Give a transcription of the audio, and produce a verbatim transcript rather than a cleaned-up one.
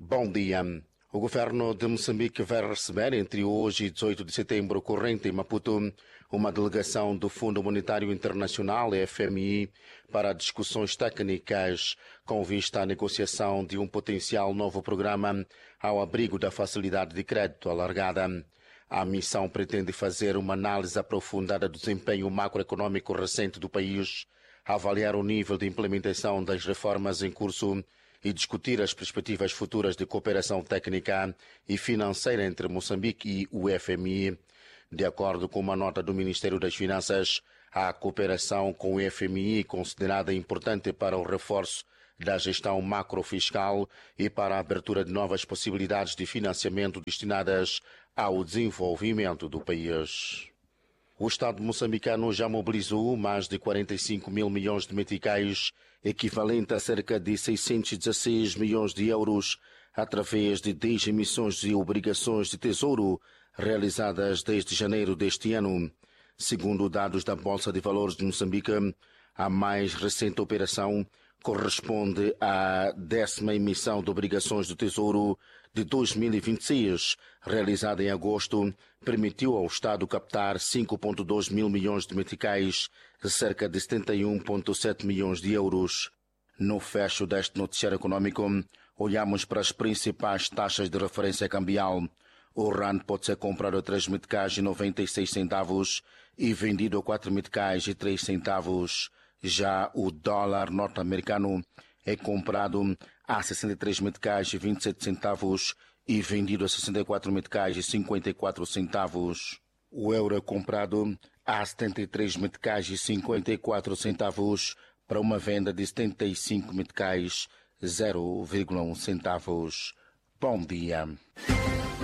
Bom dia. O governo de Moçambique vai receber entre hoje e dezoito de setembro corrente em Maputo uma delegação do Fundo Monetário Internacional, F M I, para discussões técnicas com vista à negociação de um potencial novo programa ao abrigo da facilidade de crédito alargada. A missão pretende fazer uma análise aprofundada do desempenho macroeconômico recente do país, avaliar o nível de implementação das reformas em curso e discutir as perspectivas futuras de cooperação técnica e financeira entre Moçambique e o F M I. De acordo com uma nota do Ministério das Finanças, a cooperação com o F M I é considerada importante para o reforço da gestão macrofiscal e para a abertura de novas possibilidades de financiamento destinadas ao desenvolvimento do país. O Estado moçambicano já mobilizou mais de quarenta e cinco mil milhões de meticais, equivalente a cerca de seiscentos e dezesseis milhões de euros, através de dez emissões de obrigações de tesouro realizadas desde janeiro deste ano. Segundo dados da Bolsa de Valores de Moçambique, a mais recente operação corresponde à décima emissão de obrigações do Tesouro de dois mil e vinte e seis, realizada em agosto, permitiu ao Estado captar cinco vírgula dois mil milhões de meticais, cerca de setenta e um vírgula sete milhões de euros. No fecho deste noticiário econômico, olhamos para as principais taxas de referência cambial. O rand pode ser comprado a três meticais e noventa e seis centavos e vendido a quatro meticais e três centavos. Já o dólar norte-americano é comprado a sessenta e três meticais e vinte e sete centavos e vendido a sessenta e quatro meticais e cinquenta e quatro centavos. O euro é comprado a setenta e três meticais e cinquenta e quatro centavos para uma venda de setenta e cinco meticais, zero vírgula um centavos. Bom dia.